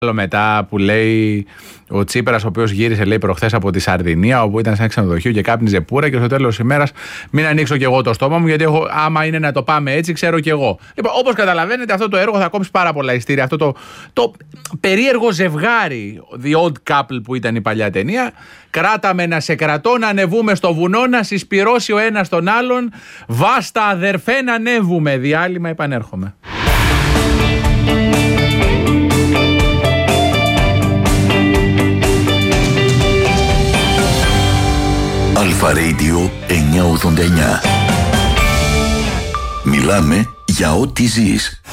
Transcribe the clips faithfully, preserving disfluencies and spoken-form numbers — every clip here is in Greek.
Μετά που λέει ο Τσίπρας, ο οποίος γύρισε, λέει, προχθές από τη Σαρδινία, όπου ήταν σε ένα ξενοδοχείο και κάπνιζε πούρα, και στο τέλος της ημέρας μην ανοίξω κι εγώ το στόμα μου, γιατί έχω, άμα είναι να το πάμε έτσι, ξέρω κι εγώ. Λοιπόν, όπως καταλαβαίνετε, αυτό το έργο θα κόψει πάρα πολλά ειστήρια. Αυτό το, το περίεργο ζευγάρι, The Odd Couple που ήταν η παλιά ταινία. Κράταμε να σε κρατώ, να ανεβούμε στο βουνό, να συσπυρώσει ο ένας τον άλλον. Βάστα αδερφέ να ανέβουμε. Διάλειμμα, επανέρχομαι. Αλφα Radio εννιακόσια ογδόντα εννιά. Μιλάμε για ό,τι ζεις.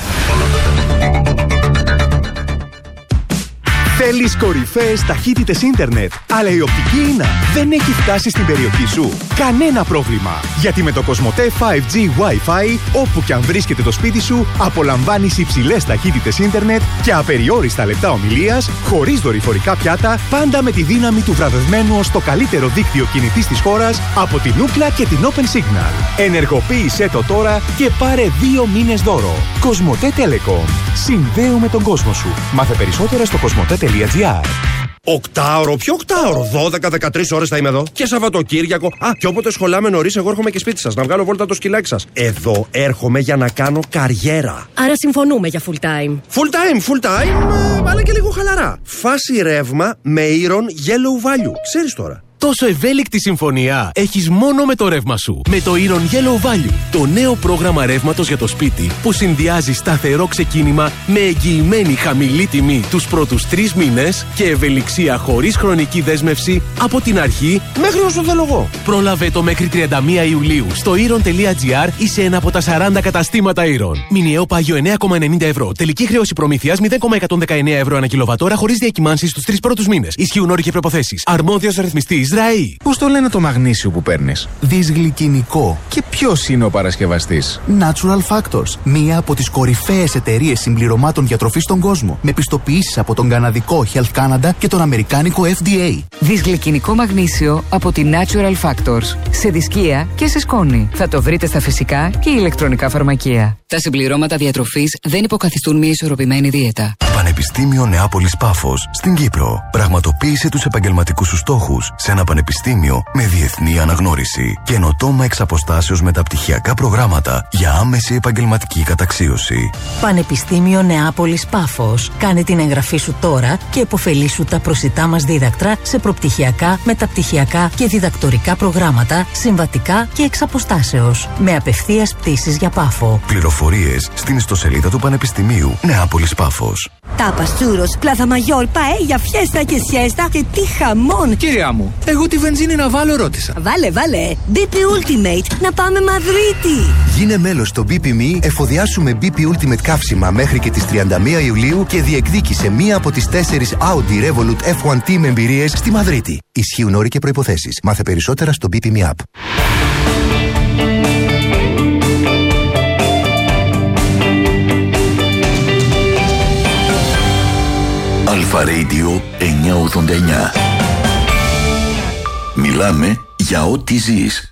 Θέλεις κορυφαίες ταχύτητες ίντερνετ, αλλά η οπτική ίνα δεν έχει φτάσει στην περιοχή σου? Κανένα πρόβλημα, γιατί με το Κοσμοτέ φάιβ τζι Wi-Fi, όπου και αν βρίσκεται το σπίτι σου, απολαμβάνεις υψηλές ταχύτητες ίντερνετ και απεριόριστα λεπτά ομιλίας, χωρίς δορυφορικά πιάτα, πάντα με τη δύναμη του βραβευμένου ως το καλύτερο δίκτυο κινητής της χώρας από την Ookla και την Open Signal. Ενεργοποίησέ το τώρα και πάρε δύο μήνες δώρο. Κοσμοτέ Telecom. Συνδέουμε τον κόσμο σου. Μάθε περισσότερα στο κοσμοτέ τελεία τζι άρ. Οκτάωρο, ποιο οκτάωρο? δώδεκα με δεκατρείς ώρες θα είμαι εδώ. Και Σαββατοκύριακο. Α, και όποτε σχολάμε νωρίς, εγώ έρχομαι και σπίτι σας να βγάλω βόλτα το σκυλάκι σας. Εδώ έρχομαι για να κάνω καριέρα. Άρα συμφωνούμε για full time. Full time, full time, ε, αλλά και λίγο χαλαρά. Φάση ρεύμα με Iron Yellow Value. Ξέρεις τώρα. Τόσο ευέλικτη συμφωνία έχεις μόνο με το ρεύμα σου. Με το Iron Yellow Value, το νέο πρόγραμμα ρεύματος για το σπίτι που συνδυάζει σταθερό ξεκίνημα με εγγυημένη χαμηλή τιμή τους πρώτους τρεις μήνες και ευελιξία χωρίς χρονική δέσμευση από την αρχή μέχρι όσο θέλω εγώ. Πρόλαβε το μέχρι τριάντα μία Ιουλίου στο iron τελεία τζι άρ ή σε ένα από τα σαράντα καταστήματα Iron. Μηνιαίο πάγιο εννέα κόμμα ενενήντα ευρώ. Τελική χρέωση προμήθειας μηδέν κόμμα εκατόν δεκαεννέα ευρώ ανά κιλοβατόρα χωρίς διακυμάνσεις στους τρεις πρώτους μήνες. Ισχύουν όροι και προϋποθέσεις. Αρμόδιος ρυθμιστής ΡΑΗ. Πώς το λένε το μαγνήσιο που παίρνεις? Δυσγλυκινικό. Και ποιος είναι ο παρασκευαστής? Natural Factors. Μία από τις κορυφαίες εταιρείες συμπληρωμάτων διατροφής στον κόσμο. Με πιστοποιήσεις από τον καναδικό Health Canada και τον αμερικάνικο εφ ντι έι. Δυσγλυκινικό μαγνήσιο από τη Natural Factors. Σε δισκία και σε σκόνη. Θα το βρείτε στα φυσικά και ηλεκτρονικά φαρμακεία. Τα συμπληρώματα διατροφής δεν υποκαθιστούν μια ισορροπημένη δίαιτα. Πανεπιστήμιο Νεάπολης Πάφος στην Κύπρο. Πραγματοποίησε τους επαγγελματικούς σου στόχους σε ένα πανεπιστήμιο με διεθνή αναγνώριση. Καινοτόμα εξ αποστάσεως μεταπτυχιακά προγράμματα για άμεση επαγγελματική καταξίωση. Πανεπιστήμιο Νεάπολης Πάφος. Κάνε την εγγραφή σου τώρα και επωφελήσου τα προσιτά μας δίδακτρα σε προπτυχιακά, μεταπτυχιακά και διδακτορικά προγράμματα, συμβατικά και εξ αποστάσεως. Με απευθείας πτήσεις για Πάφο. Πληροφορίες στην ιστοσελίδα του Πανεπιστημίου Νεάπολης Πάφος. Τάπας, τσούρος, πλάθα μαγιόρ, παέλια, φιέστα και σιέστα και τι χαμόν! Κυρία μου, εγώ τη βενζίνη να βάλω ρώτησα. Βάλε, βάλε! μπι πι Ultimate, να πάμε Μαδρίτη! Γίνε μέλος στο μπι πι εμ ι, εφοδιάσου με μπι πι Ultimate καύσιμα μέχρι και τις τριάντα μία Ιουλίου και διεκδίκησε μία από τις τέσσερις Audi Revolut εφ ουάν Team εμπειρίες στη Μαδρίτη. Ισχύουν όροι και προϋποθέσεις. Μάθε περισσότερα στο μπι πι εμ ι App. Αλφα Radio εννιακόσια ογδόντα εννιά. Μιλάμε για ό,τι ζεις.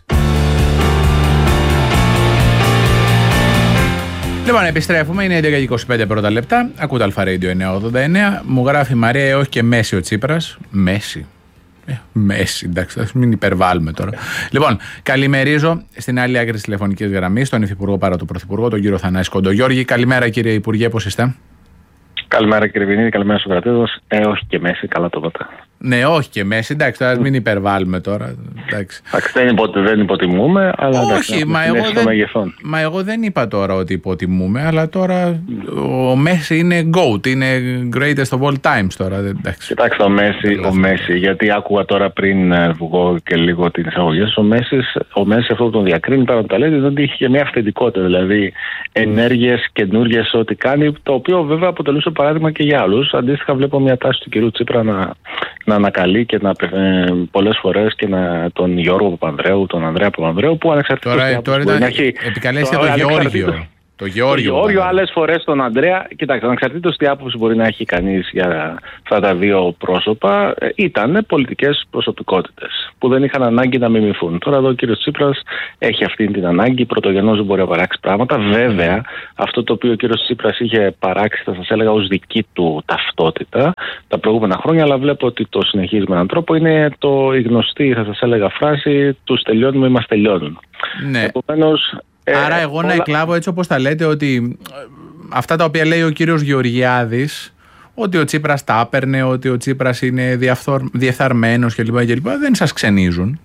Λοιπόν, επιστρέφουμε. Είναι έντεκα και είκοσι πέντε πρώτα λεπτά. Ακούτε Αλφα Radio εννιακόσια ογδόντα εννιά. Μου γράφει η Μαρία, «Ε, όχι και Μέση ο Τσίπρας». Μέση. Ε, Μέση, εντάξει, ας μην υπερβάλλουμε τώρα. Λοιπόν, καλημερίζω στην άλλη άκρη της τηλεφωνικής γραμμής τον Υφυπουργό παρά τον Πρωθυπουργό, τον κύριο Θανάση Κοντογιώργη. Καλημέρα, κύριε Υπουργέ, πώς είστε? Καλημέρα, κύριε Βινίδη, καλημέρα στον κρατήδος. Ε, όχι και Μέση, καλά το είπατε. Ναι, όχι και Μέση, εντάξει, τώρα μην υπερβάλλουμε τώρα. Εντάξει, εντάξει δεν, υπο, δεν υποτιμούμε, αλλά όχι, εντάξει, μα, εγώ δεν, μα εγώ δεν είπα τώρα ότι υποτιμούμε, αλλά τώρα ο Μέση είναι GOAT, είναι greatest of all times τώρα. Εντάξει. Κοιτάξτε, ο Μέση, ο Μέση, γιατί άκουγα τώρα πριν βγω και λίγο την εισαγωγή, ο Μέση, ο Μέση αυτό που τον διακρίνει, πέρα από τα λέτε, δεν είχε και μια αυθεντικότητα, δηλαδή ενέργειες καινούργιες ό,τι κάνει, το οποίο βέβαια αποτελούσε παράδειγμα και για άλλους. Αντίστοιχα, βλέπω μια τάση του κυρίου Τσίπρα να. να ανακαλεί και να ε, πολλές φορές και να, τον Γιώργο Παπανδρέου, τον Ανδρέα Παπανδρέου, που ανεξαρτήτως τώρα, τώρα ήταν, να έχει... επικαλέστε τον Γεώργιο. Το Γεώργιο. Το Γεώργιο, άλλες φορές τον Ανδρέα. Κοιτάξτε, ανεξαρτήτως τι άποψη μπορεί να έχει κανείς για αυτά τα δύο πρόσωπα, ήταν πολιτικές προσωπικότητες που δεν είχαν ανάγκη να μιμηθούν. Τώρα εδώ ο κύριος Τσίπρας έχει αυτή την ανάγκη, πρωτογενώς δεν μπορεί να παράξει πράγματα. Βέβαια, αυτό το οποίο ο κύριος Τσίπρας είχε παράξει, θα σας έλεγα, ως δική του ταυτότητα τα προηγούμενα χρόνια, αλλά βλέπω ότι το συνεχίζει με έναν τρόπο. Είναι το, η γνωστή, θα σας έλεγα, φράση «Τους τελειώνουμε, μας τελειώνουν». Ναι. Επομένως, Άρα εγώ όλα... να εκλάβω έτσι όπως τα λέτε ότι αυτά τα οποία λέει ο κύριος Γεωργιάδης, ότι ο Τσίπρας τα έπαιρνε, ότι ο Τσίπρας είναι διαφθορ... διεφθαρμένος κλπ, κλπ, δεν σας ξενίζουν.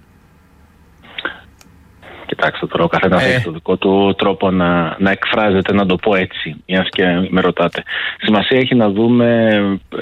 Κοιτάξτε τώρα, ο καθένας ε. έχει το δικό του τρόπο να, να εκφράζεται, να το πω έτσι, μιας και με ρωτάτε. Σημασία έχει να δούμε,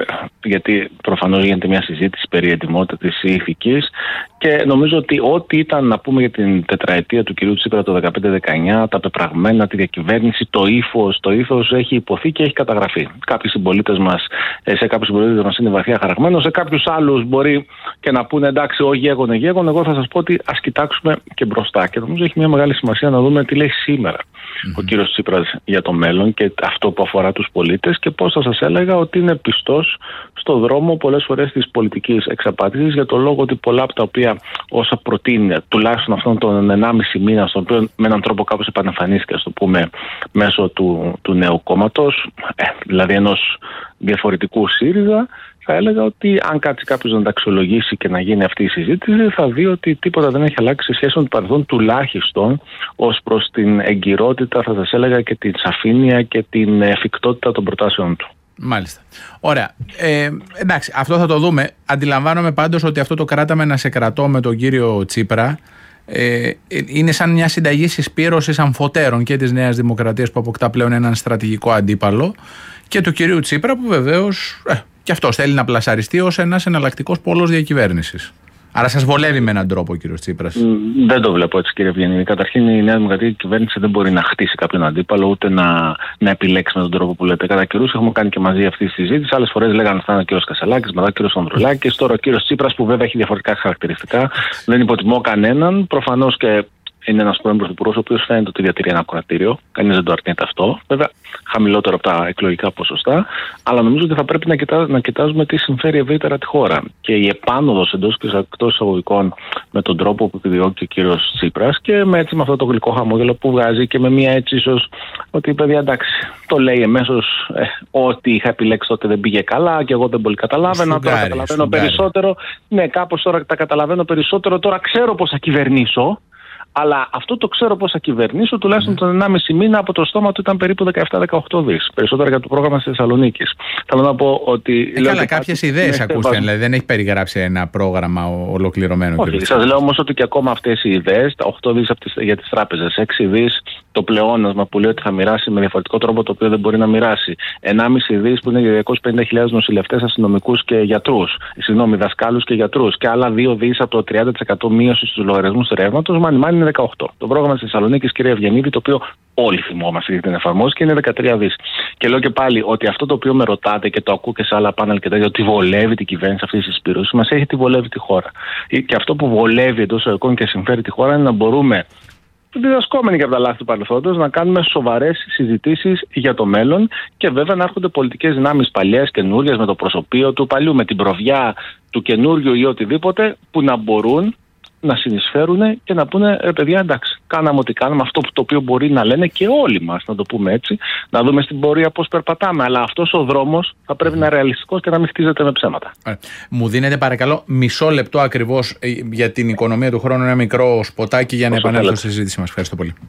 γιατί προφανώς γίνεται μια συζήτηση περί ετοιμότητας ή ηθικής, και νομίζω ότι ό,τι ήταν να πούμε για την τετραετία του κυρίου Τσίπρα το δεκαπέντε δεκαεννιά, τα πεπραγμένα, τη διακυβέρνηση, το ύφος, το ύφος έχει υποθεί και έχει καταγραφεί. Κάποιοι συμπολίτες μας, σε κάποιους συμπολίτες μας είναι βαθιά χαραγμένο, σε κάποιους άλλους μπορεί και να πούνε εντάξει, όχι γέγονε, γέγονε. Εγώ θα σας πω ότι ας κοιτάξουμε και μπροστά. Και νομίζω έχει μια μεγάλη σημασία να δούμε τι λέει σήμερα mm-hmm. ο κύριος Τσίπρας για το μέλλον και αυτό που αφορά τους πολίτες, και πώς θα σας έλεγα ότι είναι πιστός στο δρόμο πολλές φορές της πολιτικής εξαπάτησης, για το λόγο ότι πολλά από τα οποία όσα προτείνει, τουλάχιστον αυτόν τον ενάμιση μήνα, στον οποίο με έναν τρόπο κάπως επανεμφανίστηκε, ας το πούμε, μέσω του, του νέου κόμματος, ε, δηλαδή ενός διαφορετικού ΣΥΡΙΖΑ, θα έλεγα ότι αν κάτσει κάποιος να τα αξιολογήσει και να γίνει αυτή η συζήτηση, θα δει ότι τίποτα δεν έχει αλλάξει σε σχέση με το παρελθόν, τουλάχιστον ως προς την εγκυρότητα, θα σας έλεγα, και την σαφήνεια και την εφικτότητα των προτάσεων του. Μάλιστα. Ωραία. Ε, εντάξει, αυτό θα το δούμε. Αντιλαμβάνομαι πάντως ότι αυτό το κράταμε να σε κρατώ με τον κύριο Τσίπρα ε, είναι σαν μια συνταγή συσπήρωσης αμφωτέρων και της Νέας Δημοκρατίας, που αποκτά πλέον έναν στρατηγικό αντίπαλο, και του κυρίου Τσίπρα, που βεβαίως ε, και αυτός θέλει να πλασαριστεί ως ένας εναλλακτικός πόλος διακυβέρνησης. Άρα σας βολεύει με έναν τρόπο ο κύριος Τσίπρας. Δεν το βλέπω έτσι, κύριε Ευγενή. Καταρχήν, η Νέα Δημοκρατία κυβέρνηση δεν μπορεί να χτίσει κάποιον αντίπαλο, ούτε να, να επιλέξει με τον τρόπο που λέτε. Κατά καιρούς έχουμε κάνει και μαζί αυτή τη συζήτηση. Άλλες φορές λέγανε αυτά ο κύριος Κασελάκης, μετά ο κύριος Ανδρουλάκης, τώρα ο κύριος Τσίπρας, που βέβαια έχει διαφορετικά χαρακτηριστικά. Δεν υποτιμώ κανέναν. Προφανώς και είναι ένας πρώην πρωθυπουργός, ο οποίος φαίνεται ότι διατηρεί ένα ακροατήριο. Κανείς δεν το αρνείται αυτό. Βέβαια, χαμηλότερο από τα εκλογικά ποσοστά. Αλλά νομίζω ότι θα πρέπει να, κοιτά, να κοιτάζουμε τι συμφέρει ευρύτερα τη χώρα. Και η επάνωδος εντός και εκτός εισαγωγικών με τον τρόπο που επιδιώκει ο κύριος Τσίπρας, και με, έτσι, με αυτό το γλυκό χαμόγελο που βγάζει, και με μια έτσι ίσως ότι παιδιά εντάξει, το λέει εμέσως ε, ό,τι είχα επιλέξει τότε δεν πήγε καλά και εγώ δεν πολύ καταλάβαινα. Σουγκάρι, τώρα καταλαβαίνω σουγκάρι. περισσότερο. Ναι, κάπως τώρα τα καταλαβαίνω περισσότερο. Τώρα ξέρω πώς θα κυβερνήσω. Αλλά αυτό το ξέρω πώς θα κυβερνήσω, τουλάχιστον τον ενάμιση μήνα από το στόμα του ήταν περίπου δεκαεπτά δεκαοκτώ δις. Περισσότερα για το πρόγραμμα της Θεσσαλονίκης. Θέλω να πω ότι. Ε, καλά, κάποιες ιδέες ακούστηκαν, δηλαδή δεν έχει περιγράψει ένα πρόγραμμα ολοκληρωμένο. Όχι, σας λέω όμως ότι και ακόμα αυτές οι ιδέες, τα οκτώ δις για τις τράπεζες, έξι δις το πλεόνασμα που λέει ότι θα μοιράσει με διαφορετικό τρόπο το οποίο δεν μπορεί να μοιράσει, ενάμιση δις που είναι για διακόσιες πενήντα χιλιάδες νοσηλευτές, αστυνομικούς και γιατρούς, συγγνώμη, δασκάλους και γιατρούς, και άλλα δύο δις από το τριάντα τοις εκατό μείωση στους λογαριασμούς ρεύματος, μάνι μάνι είναι δεκαοκτώ. Το πρόγραμμα της Θεσσαλονίκης, κυρία Ευγενίδη, το οποίο όλοι θυμόμαστε γιατί την εφαρμόζει, και είναι δεκατρία δις. Και λέω και πάλι ότι αυτό το οποίο με ρωτάτε και το ακούω και σε άλλα πάνελ και τέτοια, ότι βολεύει την κυβέρνηση αυτή τη συσπήρωση, μας έχει τι βολεύει τη χώρα. Και αυτό που βολεύει εντός εικόνων και συμφέρει τη χώρα είναι να μπορούμε, διδασκόμενοι και από τα λάθη του παρελθόντος, να κάνουμε σοβαρές συζητήσεις για το μέλλον, και βέβαια να έρχονται πολιτικές δυνάμεις παλιές, καινούριες, με το προσωπείο του παλιού, με την προβιά του καινούριου ή οτιδήποτε, που να μπορούν να συνεισφέρουν και να πούνε ρε παιδιά, εντάξει, κάναμε ό,τι κάναμε, αυτό το οποίο μπορεί να λένε και όλοι μας, να το πούμε έτσι, να δούμε στην πορεία πώς περπατάμε. Αλλά αυτός ο δρόμος θα πρέπει να είναι ρεαλιστικός και να μην χτίζεται με ψέματα. Ε, μου δίνετε παρακαλώ μισό λεπτό ακριβώς για την οικονομία του χρόνου, ένα μικρό σποτάκι για να Όσο επανέλθω στη συζήτηση μας. Ευχαριστώ πολύ.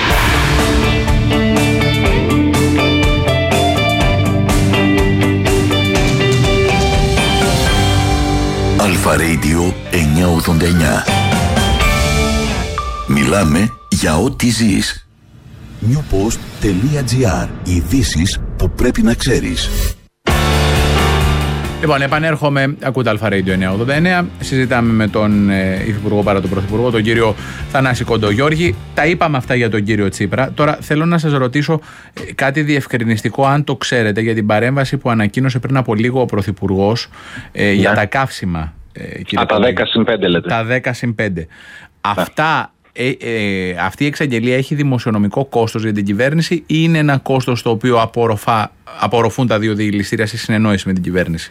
Αλφα Radio εννιακόσια ογδόντα εννιά. Μιλάμε για ό,τι ζεις. newpost.gr. Ειδήσεις που πρέπει να ξέρεις. Λοιπόν, επανέρχομαι, ακούτε Αλφα Radio εννιακόσια ογδόντα εννιά. Συζητάμε με τον ε, Υφυπουργό παρά τον Πρωθυπουργό, τον κύριο Θανάση Κοντογιώργη. Τα είπαμε αυτά για τον κύριο Τσίπρα. Τώρα θέλω να σας ρωτήσω ε, κάτι διευκρινιστικό, αν το ξέρετε, για την παρέμβαση που ανακοίνωσε πριν από λίγο ο Πρωθυπουργός ε, για τα καύσιμα. Ε, Α, τα δέκα συν πέντε λέτε. Τα δέκα συν πέντε. Αυτά ε, ε, αυτή η εξαγγελία έχει δημοσιονομικό κόστος για την κυβέρνηση ή είναι ένα κόστος το οποίο απορροφά, απορροφούν τα δύο διελιστήρια σε συνεννόηση με την κυβέρνηση?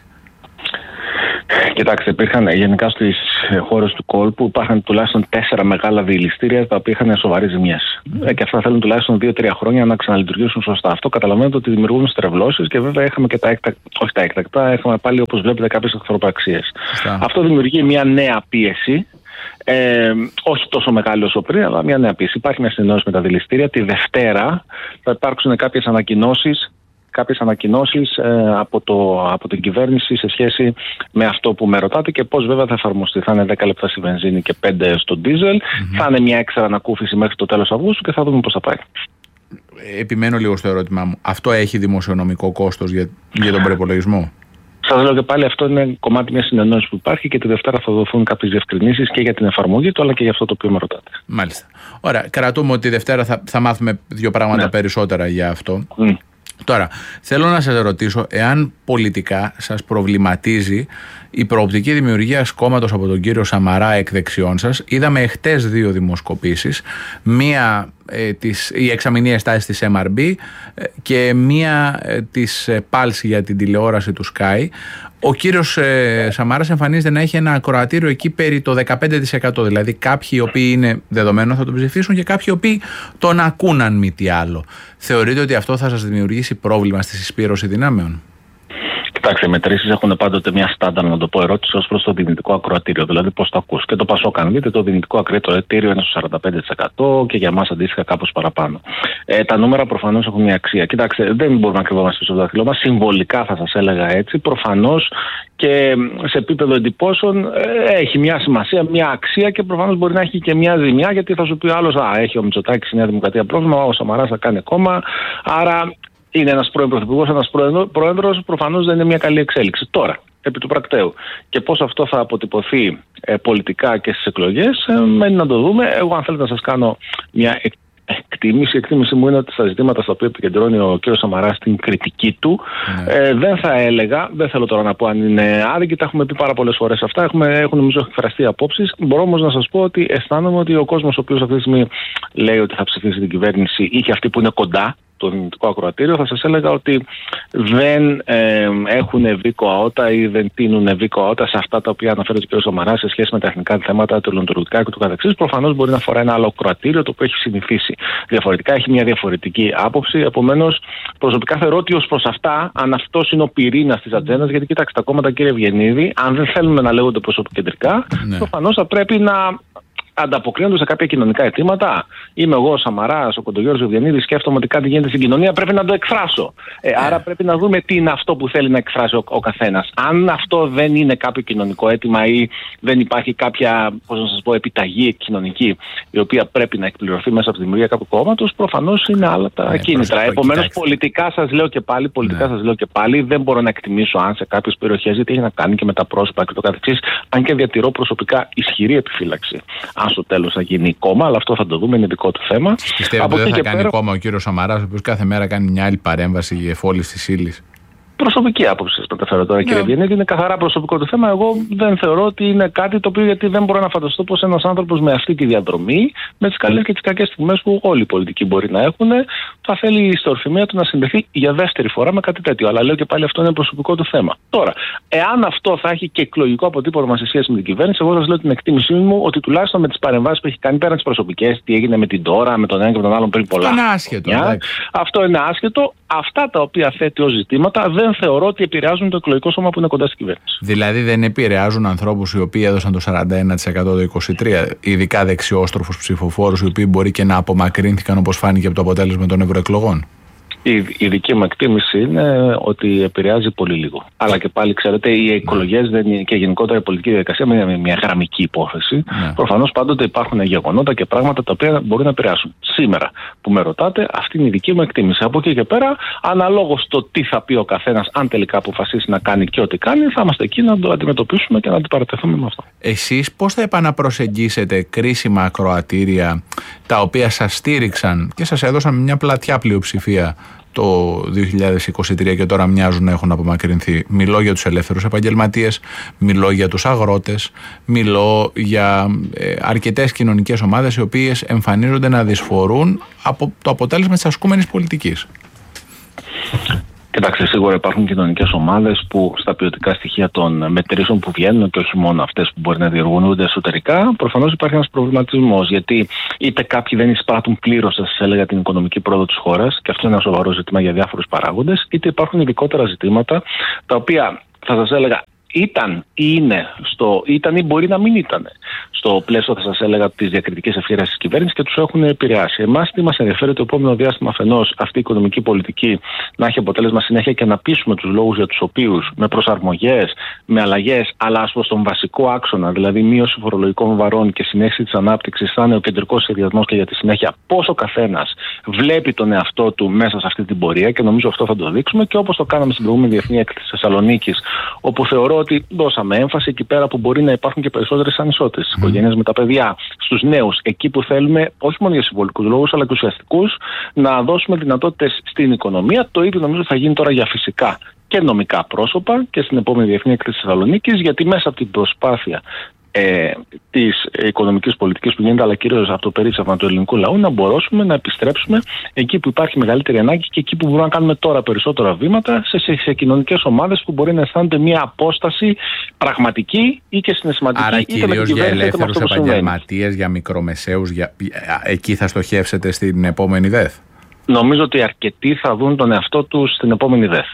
Κοιτάξτε, υπήρχαν γενικά στις χώρες του κόλπου υπάρχουν τουλάχιστον τέσσερα μεγάλα διελιστήρια τα οποία είχαν σοβαρές ζημιές. Mm. Και αυτά θέλουν τουλάχιστον δύο τρία χρόνια να ξαναλειτουργήσουν σωστά. Αυτό καταλαβαίνετε ότι δημιουργούν στρεβλώσεις και βέβαια είχαμε και τα έκτακτα, όχι τα έκτακτα, έχουμε πάλι όπως βλέπετε κάποιες εχθροπραξίες. Αυτό δημιουργεί μια νέα πίεση. Ε, όχι τόσο μεγάλη όσο πριν, αλλά μια νέα πίεση. Υπάρχει μια συνεννόηση με τα διελιστήρια. Τη Δευτέρα θα υπάρξουν κάποιες ανακοινώσεις. κάποιες ανακοινώσεις ε, από, το, από την κυβέρνηση σε σχέση με αυτό που με ρωτάτε και πώς βέβαια θα εφαρμοστεί. Θα είναι δέκα λεπτά στη βενζίνη και πέντε στο ντίζελ. Mm-hmm. Θα είναι μια έξτρα ανακούφιση μέχρι το τέλος Αυγούστου και θα δούμε πώς θα πάει. Επιμένω λίγο στο ερώτημά μου. Αυτό έχει δημοσιονομικό κόστος για, για τον προϋπολογισμό? Σας λέω και πάλι, αυτό είναι κομμάτι μιας συνεννόησης που υπάρχει και τη Δευτέρα θα δοθούν κάποιες διευκρινήσεις και για την εφαρμογή του αλλά και για αυτό το οποίο με ρωτάτε. Μάλιστα. Ωραία. Κρατούμε ότι τη Δευτέρα θα, θα μάθουμε δύο πράγματα ναι. περισσότερα για αυτό. Mm. Τώρα, θέλω να σας ρωτήσω εάν πολιτικά σας προβληματίζει η προοπτική δημιουργία κόμματος από τον κύριο Σαμαρά εκ δεξιών σας. Είδαμε εχτες δύο δημοσκοπήσεις, μία ε, της, η εξαμηνία στάση της εμ αρ μπι ε, και μία ε, της ε, Pulse για την τηλεόραση του Sky. Ο κύριος ε, Σαμαράς εμφανίζεται να έχει ένα ακροατήριο εκεί περί το δεκαπέντε τοις εκατό, δηλαδή κάποιοι οι οποίοι είναι δεδομένο θα τον ψηφίσουν και κάποιοι οι οποίοι τον ακούν αν μη τι άλλο. Θεωρείτε ότι αυτό θα σας δημιουργήσει πρόβλημα στη συσπήρωση δυνάμεων? Κοιτάξτε, οι μετρήσεις έχουν πάντοτε μια στάνταρ, να το πω, ερώτηση ως προς το δυνητικό ακροατήριο. Δηλαδή, πώς το ακούς. Και το Πασόκ, αν δείτε, το δυνητικό ακροατήριο είναι στο σαράντα πέντε τοις εκατό και για εμάς αντίστοιχα κάπως παραπάνω. Ε, τα νούμερα προφανώς έχουν μια αξία. Κοιτάξτε, δεν μπορούμε να κρυβόμαστε στο δάχτυλό μας. Συμβολικά θα σας έλεγα έτσι. Προφανώς και σε επίπεδο εντυπώσεων ε, έχει μια σημασία, μια αξία και προφανώς μπορεί να έχει και μια ζημιά. Γιατί θα σου πει άλλος, α, έχει ο Μητσοτάκης η Νέα Δημοκρατία πρόβλημα, ο Σαμαράς θα κάνει κόμμα. Άρα. Είναι ένας πρώην πρωθυπουργός, ένας πρόεδρος, προφανώς δεν είναι μια καλή εξέλιξη. Τώρα, επί του πρακτέου. Και πώς αυτό θα αποτυπωθεί ε, πολιτικά και στις εκλογές, ε, μένει να το δούμε. Εγώ, αν θέλετε να σας κάνω μια εκτίμηση, η εκτίμηση μου είναι ότι στα ζητήματα στα οποία επικεντρώνει ο κ. Σαμαράς στην κριτική του, ναι. ε, δεν θα έλεγα, δεν θέλω τώρα να πω αν είναι άδικη, τα έχουμε πει πάρα πολλές φορές αυτά, έχουμε, έχουν νομίζω εκφραστεί απόψεις. Μπορώ όμως να σας πω ότι αισθάνομαι ότι ο κόσμος ο οποίος αυτή τη στιγμή λέει ότι θα ψηφίσει την κυβέρνηση ή και αυτοί που είναι κοντά το δυνητικό ακροατήριο, θα σας έλεγα ότι δεν ε, έχουν βίκο αότα ή δεν τείνουν βίκο αότα σε αυτά τα οποία αναφέρει ο κ. Σαμαράς σε σχέση με τα εθνικά θέματα, το λειτουργικά και του καθεξής. Προφανώς μπορεί να αφορά ένα άλλο ακροατήριο το οποίο έχει συνηθίσει διαφορετικά, έχει μια διαφορετική άποψη. Επομένως, προσωπικά θεωρώ ότι ως προς αυτά, αν αυτό είναι ο πυρήνας της ατζέντας, γιατί κοιτάξτε, τα κόμματα, κύριε Ευγενίδη, αν δεν θέλουμε να λέγονται προσωποκεντρικά, ναι. προφανώς θα πρέπει να ανταποκρίνονται σε κάποια κοινωνικά αιτήματα. Είμαι εγώ ο Σαμαράς, ο Κοντογιώργης Ευγενίδης, σκέφτομαι ότι κάτι γίνεται στην κοινωνία, πρέπει να το εκφράσω. Ε, yeah. Άρα πρέπει να δούμε τι είναι αυτό που θέλει να εκφράσει ο, ο καθένας. Αν αυτό δεν είναι κάποιο κοινωνικό αίτημα ή δεν υπάρχει κάποια, πώς να σας πω, επιταγή κοινωνική, η οποία πρέπει να εκπληρωθεί μέσα από τη δημιουργία κάποιου κόμματος, προφανώς είναι άλλα τα yeah, κίνητρα. Επομένως, πολιτικά σας λέω και πάλι, πολιτικά yeah. σας λέω και πάλι, δεν μπορώ να εκτιμήσω αν σε κάποιες περιοχές τι έχει να κάνει και με τα πρόσωπα και το καθεξής, αν και διατηρώ προσωπικά ισχυρή επιφύλαξη. Αν στο τέλος θα γίνει κόμμα, αλλά αυτό θα το δούμε, είναι δικό του θέμα. Πιστεύετε ότι δεν θα κάνει πέρα... κόμμα ο κύριος Σαμαράς, ο οποίος κάθε μέρα κάνει μια άλλη παρέμβαση για εφόλης της ύλης? Προσωπική άποψη σας μεταφέρω τώρα, yeah. κύριε Ευγενίδη, είναι καθαρά προσωπικό το θέμα. Εγώ δεν θεωρώ ότι είναι κάτι το οποίο, γιατί δεν μπορώ να φανταστώ πως ένας άνθρωπος με αυτή τη διαδρομή, με τις καλές και τις κακές στιγμές που όλοι οι πολιτικοί μπορεί να έχουν, θα θέλει στη ορφημία του να συνδεθεί για δεύτερη φορά με κάτι τέτοιο. Αλλά λέω και πάλι αυτό είναι προσωπικό του θέμα. Τώρα, εάν αυτό θα έχει και εκλογικό αποτύπωμα σε σχέση με την κυβέρνηση, εγώ σας λέω την εκτίμησή μου ότι τουλάχιστον με τις παρεμβάσεις που έχει κάνει πέραν τις προσωπικές, τι έγινε με την Τώρα, με τον ένα και με τον άλλον πριν πολλά. Είναι άσχετο. Αυτό είναι άσχετο. Αυτά τα οποία θέτει ως ζητήματα δεν θεωρώ ότι επηρεάζουν το εκλογικό σώμα που είναι κοντά στην κυβέρνηση. Δηλαδή δεν επηρεάζουν ανθρώπους οι οποίοι έδωσαν το σαράντα ένα τοις εκατό το είκοσι τρία, ειδικά δεξιόστροφους ψηφοφόρους, οι οποίοι μπορεί και να απομακρύνθηκαν όπως φάνηκε από το αποτέλεσμα των ευρωεκλογών? Η, η δική μου εκτίμηση είναι ότι επηρεάζει πολύ λίγο. Αλλά και πάλι, ξέρετε, οι εκλογές και γενικότερα η πολιτική διαδικασία δεν είναι μια γραμμική υπόθεση. Ναι. Προφανώς πάντοτε υπάρχουν γεγονότα και πράγματα τα οποία μπορούν να επηρεάσουν. Σήμερα που με ρωτάτε, αυτή είναι η δική μου εκτίμηση. Από εκεί και πέρα, αναλόγως το τι θα πει ο καθένας, αν τελικά αποφασίσει να κάνει και ό,τι κάνει, θα είμαστε εκεί να το αντιμετωπίσουμε και να αντιπαρατεθούμε με αυτό. Εσείς πώς θα επαναπροσεγγίσετε κρίσιμα ακροατήρια τα οποία σας στήριξαν και σας έδωσαν μια πλατιά πλειοψηφία το δύο χιλιάδες είκοσι τρία και τώρα μοιάζουν να έχουν απομακρυνθεί. Μιλώ για τους ελεύθερους επαγγελματίες, μιλώ για τους αγρότες, μιλώ για ε, αρκετές κοινωνικές ομάδες οι οποίες εμφανίζονται να δυσφορούν από το αποτέλεσμα της ασκούμενης πολιτικής. Κοιτάξτε, σίγουρα υπάρχουν κοινωνικές ομάδες που στα ποιοτικά στοιχεία των μετρήσεων που βγαίνουν και όχι μόνο αυτές που μπορεί να διοργανούνται εσωτερικά, προφανώς υπάρχει ένας προβληματισμός. Γιατί είτε κάποιοι δεν εισπράττουν πλήρως, θα σας έλεγα, την οικονομική πρόοδο της χώρας, και αυτό είναι ένα σοβαρό ζήτημα για διάφορους παράγοντες, είτε υπάρχουν ειδικότερα ζητήματα τα οποία θα σας έλεγα ήταν ή είναι, στο, ήταν ή μπορεί να μην ήταν στο πλαίσιο, θα σας έλεγα, της διακριτικής ευχέρειας της κυβέρνησης και τους έχουν επηρεάσει. Εμάς τι μας ενδιαφέρει το επόμενο διάστημα, αφενός αυτή η οικονομική πολιτική να έχει αποτέλεσμα συνέχεια και να πείσουμε τους λόγους για τους οποίους με προσαρμογές, με αλλαγές, αλλά ας πω στον βασικό άξονα, δηλαδή μείωση φορολογικών βαρών και συνέχιση της ανάπτυξης, θα είναι ο κεντρικός σχεδιασμός και για τη συνέχεια πώς ο καθένας βλέπει τον εαυτό του μέσα σε αυτή την πορεία, και νομίζω αυτό θα το δείξουμε, και όπως το κάναμε στην προηγούμενη Διεθνή Έκθεση της Θεσσαλονίκης, όπου θεωρώ ότι δώσαμε έμφαση εκεί πέρα που μπορεί να υπάρχουν και περισσότερες ανισότητες στις οικογένειες με τα παιδιά, στους νέους, εκεί που θέλουμε, όχι μόνο για συμβολικούς λόγους, αλλά και ουσιαστικούς, να δώσουμε δυνατότητες στην οικονομία. Το ίδιο νομίζω θα γίνει τώρα για φυσικά και νομικά πρόσωπα και στην επόμενη Διεθνή Έκθεση της Θεσσαλονίκης, γιατί μέσα από την προσπάθεια ε, της οικονομικής πολιτικής που γίνεται, αλλά κυρίως από το περίψευμα του ελληνικού λαού, να μπορέσουμε να επιστρέψουμε εκεί που υπάρχει μεγαλύτερη ανάγκη και εκεί που μπορούμε να κάνουμε τώρα περισσότερα βήματα σε, σε, σε κοινωνικές ομάδες που μπορεί να αισθάνονται μια απόσταση πραγματική ή και συναισθηματική. Άρα κυρίως για ελεύθερους επαγγελματίες, για μικρομεσαίους, για... εκεί θα στοχεύσετε στην επόμενη ΔΕΘ? Νομίζω ότι αρκετοί θα δουν τον εαυτό τους στην επόμενη ΔΕΘ.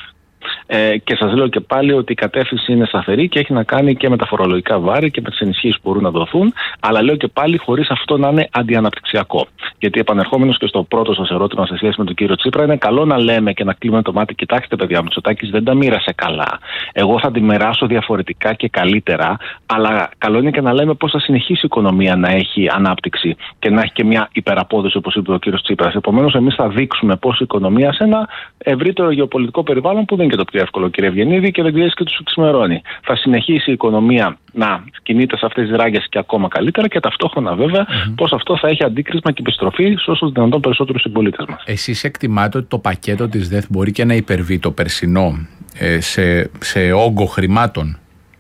Ε, και σας λέω και πάλι ότι η κατεύθυνση είναι σταθερή και έχει να κάνει και με τα φορολογικά βάρη και με τις ενισχύσεις που μπορούν να δοθούν, αλλά λέω και πάλι χωρίς αυτό να είναι αντιαναπτυξιακό. Γιατί επανερχόμενος και στο πρώτο σας ερώτημα σε σχέση με τον κύριο Τσίπρα, είναι καλό να λέμε και να κλείνουμε το μάτι. Κοιτάξτε, παιδιά μου, Μητσοτάκης δεν τα μοίρασε καλά. Εγώ θα τη μοιράσω διαφορετικά και καλύτερα, αλλά καλό είναι και να λέμε πώς θα συνεχίσει η οικονομία να έχει ανάπτυξη και να έχει και μια υπεραπόδοση, όπως είπε ο κύριος Τσίπρας. Επομένως, εμείς θα δείξουμε πώς η οικονομία σε ένα ευρύτερο γεωπολιτικό περιβάλλον που δεν είναι και το πιο εύκολο, κύριε Ευγενίδη, και δεν ξέρει και του ξημερώνει. Θα συνεχίσει η οικονομία να κινείται σε αυτές τις ράγες και ακόμα καλύτερα, και ταυτόχρονα βέβαια mm-hmm. πώς αυτό θα έχει αντίκρισμα και επιστροφή σε όσους δυνατόν περισσότερους συμπολίτες μας. Εσείς εκτιμάτε ότι το πακέτο της ΔΕΘ μπορεί και να υπερβεί το περσινό ε, σε, σε όγκο χρημάτων?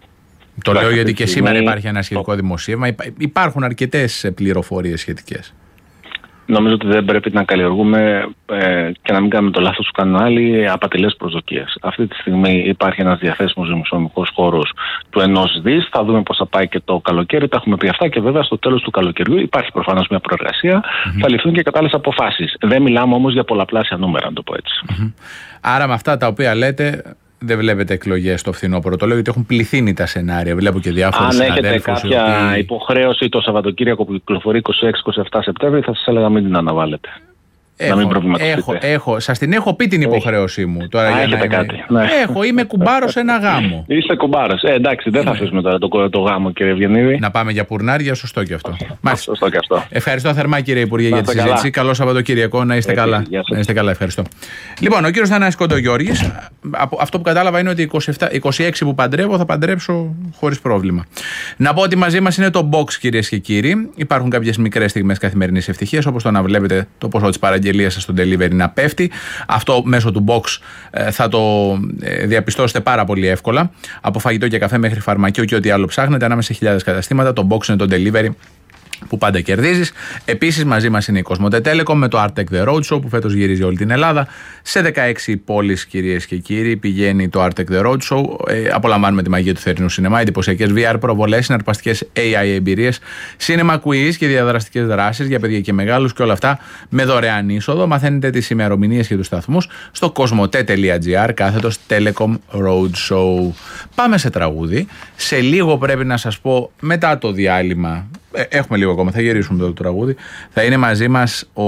Το λέω γιατί και σήμερα υπάρχει ένα σχετικό δημοσίευμα. Υπάρχουν αρκετές πληροφορίες σχετικές. Νομίζω ότι δεν πρέπει να καλλιεργούμε ε, και να μην κάνουμε το λάθος που κάνουν άλλοι απατηλές προσδοκίες. Αυτή τη στιγμή υπάρχει ένας διαθέσιμος δημοσιονομικός χώρος του ενός δις. Θα δούμε πώς θα πάει και το καλοκαίρι. Τα έχουμε πει αυτά, και βέβαια στο τέλος του καλοκαιριού υπάρχει προφανώς μια προεργασία. Mm-hmm. Θα ληφθούν και κατάλληλες αποφάσεις. Δεν μιλάμε όμως για πολλαπλάσια νούμερα, να το πω έτσι. Mm-hmm. Άρα με αυτά τα οποία λέτε, δεν βλέπετε εκλογές στο φθινόπωρο? Το λέω γιατί έχουν πληθύνει τα σενάρια. Βλέπω και διάφορους συναδέλφους. Αν έχετε κάποια οποίοι... υποχρέωση το Σαββατοκύριακο που κυκλοφορεί είκοσι έξι είκοσι επτά Σεπτέμβρη, θα σας έλεγα μην την αναβάλλετε. Έχω, να μην προβληματιστείτε. Έχω, έχω, σας την έχω πει την υποχρέωσή μου. Τώρα, Α, για έχετε να είμαι... κάτι. Ναι. Έχω, είμαι κουμπάρος σε ένα γάμο. Είστε κουμπάρος. Ε, εντάξει, δεν θα αφήσουμε τώρα το, το γάμο, κύριε Ευγενίδη. Να πάμε για πουρνάρια, σωστό και αυτό. Μάλιστα. Σωστό και αυτό. Ευχαριστώ θερμά, κύριε Υπουργέ, για τη συζήτηση. Καλό Σαββατοκύριακο, να είστε καλά. Να είστε καλά, ευχαριστώ. Λοιπόν, ο κύριος Θανάσης Κοντογιώργης, αυτό που κατάλαβα είναι ότι είκοσι επτά, είκοσι έξι που παντρεύω θα παντρέψω χωρίς πρόβλημα. Να πω ότι μαζί μας είναι το Box, κυρίες και κύριοι. Υπάρχουν κάποιες μικρές στιγμές καθημερινής ευτυχίας, όπως το να βλέπετε το ποσό της παραγγελίας σας στο delivery να πέφτει. Αυτό μέσω του Box ε, θα το ε, διαπιστώσετε πάρα πολύ εύκολα. Από φαγητό και καφέ μέχρι φαρμακείο και ό,τι άλλο ψάχνετε, ανάμεσα σε χιλιάδες καταστήματα. Το Box είναι το delivery που πάντα κερδίζεις. Επίσης μαζί μας είναι η Κοσμοτέ Telecom με το Artec The Roadshow που φέτος γυρίζει όλη την Ελλάδα. Σε δεκαέξι πόλεις, κυρίες και κύριοι, πηγαίνει το Artec The Roadshow. Ε, απολαμβάνουμε τη μαγεία του θερινού σινεμά, εντυπωσιακές βι αρ προβολές, συναρπαστικές έι άι εμπειρίες, cinema quiz και διαδραστικές δράσεις για παιδιά και μεγάλους, και όλα αυτά με δωρεάν είσοδο. Μαθαίνετε τις ημερομηνίες και τους σταθμούς στο κοσμοτέ.gr κάθετος Telecom Roadshow. Πάμε σε τραγούδι. Σε λίγο πρέπει να σας πω, μετά το διάλειμμα, έχουμε λίγο ακόμα, θα γυρίσουμε το τραγούδι. Θα είναι μαζί μας ο,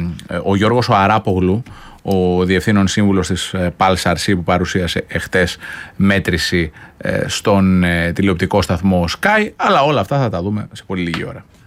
ο Γιώργος ο Αράπογλου, ο διευθύνων σύμβουλος της Pulse αρ σι που παρουσίασε εχθές μέτρηση στον τηλεοπτικό σταθμό Sky. Αλλά όλα αυτά θα τα δούμε σε πολύ λίγη ώρα.